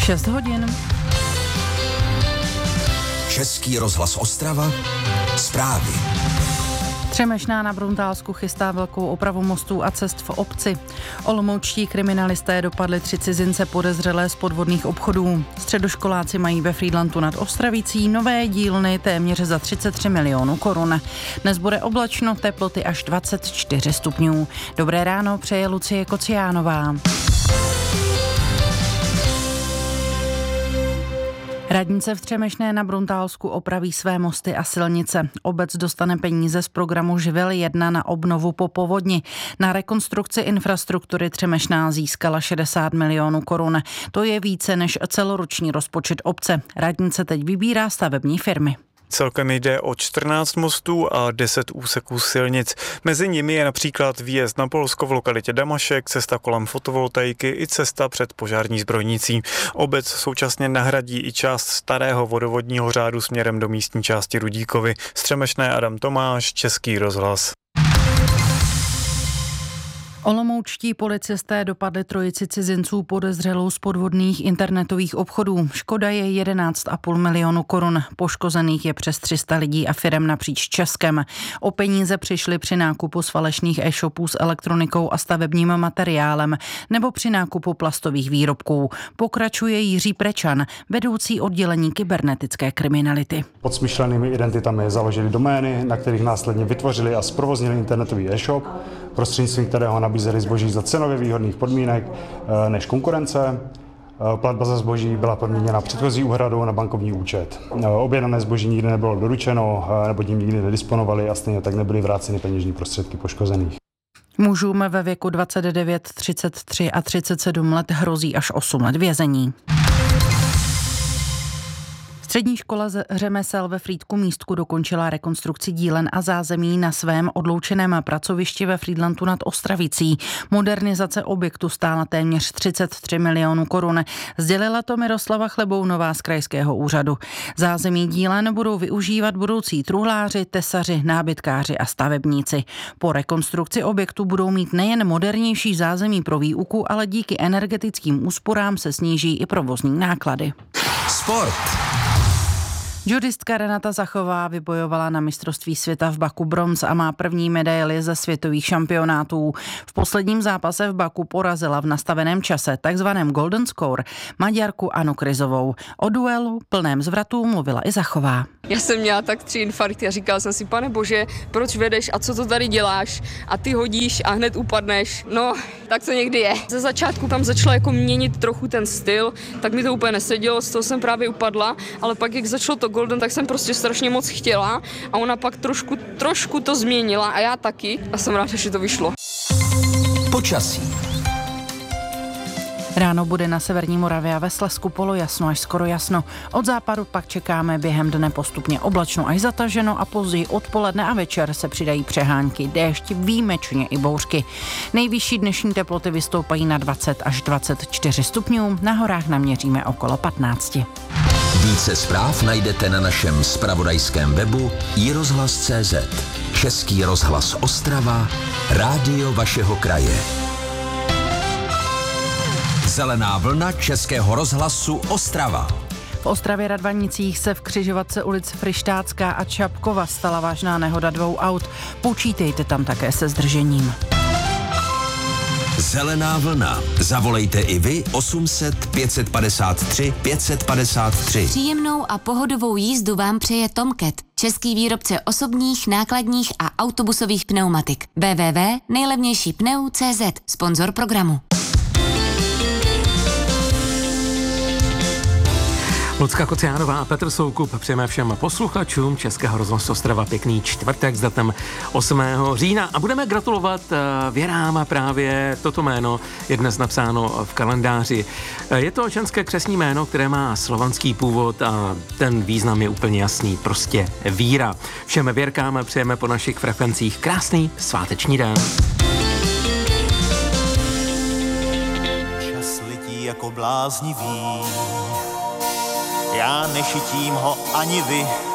6 hodin. Český rozhlas Ostrava. Zprávy. Třemešná na Bruntálsku chystá velkou opravu mostů a cest v obci. Olomoučtí kriminalisté dopadli 3 cizince podezřelé z podvodných obchodů. Středoškoláci mají ve Frýdlantu nad Ostravicí nové dílny téměř za 33 milionů korun. Dnes bude oblačno, teploty až 24 stupňů. Dobré ráno přeje Lucie Kociánová. Radnice v Třemešné na Bruntálsku opraví své mosty a silnice. Obec dostane peníze z programu Živel 1 na obnovu po povodni. Na rekonstrukci infrastruktury Třemešná získala 60 milionů korun. To je více než celoroční rozpočet obce. Radnice teď vybírá stavební firmy. Celkem jde o 14 mostů a 10 úseků silnic. Mezi nimi je například výjezd na Polsko v lokalitě Damašek, cesta kolem fotovoltaiky i cesta před požární zbrojnicí. Obec současně nahradí i část starého vodovodního řádu směrem do místní části Rudíkovy. Z Třemešné Adam Tomáš, Český rozhlas. Olomoučtí policisté dopadli 3 cizinců podezřelou z podvodných internetových obchodů. Škoda je 11,5 milionu korun. Poškozených je přes 300 lidí a firem napříč Českem. O peníze přišli při nákupu z falešných e-shopů s elektronikou a stavebním materiálem nebo při nákupu plastových výrobků. Pokračuje Jiří Prečan, vedoucí oddělení kybernetické kriminality. Pod smyšlenými identitami založili domény, na kterých následně vytvořili a zprovoznili internetový e-shop, prostřednictvím kterého nabízeli zboží za cenově výhodných podmínek než konkurence. Platba za zboží byla podmíněna předchozí úhradou na bankovní účet. Objednané zboží nikdy nebylo doručeno, nebo tím nikdy nedisponovali a stejně tak nebyly vráceny peněžní prostředky poškozených. Mužům ve věku 29, 33 a 37 let hrozí až 8 let vězení. Střední škola řemesel ve Frýdku Místku dokončila rekonstrukci dílen a zázemí na svém odloučeném pracovišti ve Frýdlantu nad Ostravicí. Modernizace objektu stála téměř 33 milionů korun. Sdělila to Miroslava Chlebounová z krajského úřadu. Zázemí dílen budou využívat budoucí truhláři, tesaři, nábytkáři a stavebníci. Po rekonstrukci objektu budou mít nejen modernější zázemí pro výuku, ale díky energetickým úsporám se sníží i provozní náklady. Sport. Judistka Renata Zachová vybojovala na mistrovství světa v Baku bronz a má první medaili ze světových šampionátů. V posledním zápase v Baku porazila v nastaveném čase, takzvaném Golden Score, Maďarku Anu Kryzovou. O duelu plném zvratů mluvila i Zachová. Já jsem měla tak 3 infarkty a říkala jsem si, pane bože, proč vedeš a co to tady děláš a ty hodíš a hned upadneš. No, tak to někdy je. Ze začátku tam začala jako měnit trochu ten styl, tak mi to úplně nesedělo, z toho jsem právě upadla, ale pak jak začalo to Golden, tak jsem prostě strašně moc chtěla a ona pak trošku to změnila a já taky a jsem ráda, že to vyšlo. Počasí. Ráno bude na severní Moravě a ve Slezsku polojasno až skoro jasno. Od západu pak čekáme během dne postupně oblačno až zataženo a později odpoledne a večer se přidají přehánky, déšť, výjimečně i bouřky. Nejvyšší dnešní teploty vystoupají na 20 až 24 stupňů, na horách naměříme okolo 15. Více zpráv najdete na našem zpravodajském webu iRozhlas.cz. Český rozhlas Ostrava, rádio vašeho kraje. Zelená vlna Českého rozhlasu Ostrava. V Ostravě Radvanicích se v křižovatce ulic Fryštácká a Čapkova stala vážná nehoda 2 aut. Počítejte tam také se zdržením. Zelená vlna. Zavolejte i vy 800 553 553. Příjemnou a pohodovou jízdu vám přeje Tomcat, český výrobce osobních, nákladních a autobusových pneumatik. www.nejlevnějšípneu.cz, sponzor programu. Lucka Kociánová a Petr Soukup přejeme všem posluchačům Českého rozhlasu Ostrava pěkný čtvrtek s datem 8. října a budeme gratulovat Věrám a právě toto jméno je dnes napsáno v kalendáři. Je to ženské křestní jméno, které má slovanský původ a ten význam je úplně jasný, prostě víra. Všem Věrkám přejeme po našich frekvencích krásný sváteční den. Čas letí jako bláznivý, já nešitím ho ani vy,